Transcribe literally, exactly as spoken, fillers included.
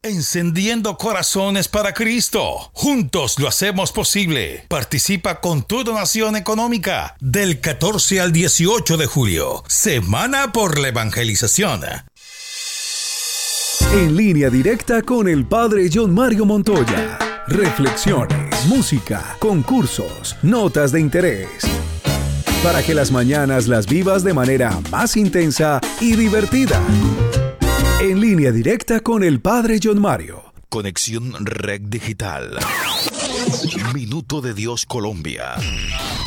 encendiendo corazones para Cristo. Juntos lo hacemos posible. Participa con tu donación económica del catorce al dieciocho de julio, Semana por la Evangelización. En línea directa con el Padre John Mario Montoya. Reflexiones, música, concursos, notas de interés. Para que las mañanas las vivas de manera más intensa y divertida. En línea directa con el Padre John Mario. Conexión Red Digital. Minuto de Dios Colombia.